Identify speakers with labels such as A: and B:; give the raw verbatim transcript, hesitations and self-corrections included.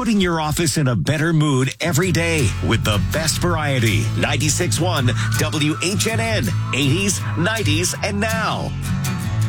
A: putting your office in a better mood every day with the best variety. ninety-six point one W H N N, eighties, nineties, and now.